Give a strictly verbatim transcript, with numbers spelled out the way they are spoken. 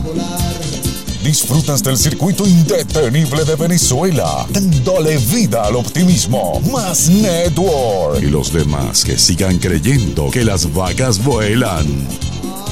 Disfrutas del circuito indetenible de Venezuela, dándole vida al optimismo. Más Network. Y los demás que sigan creyendo que las vacas vuelan.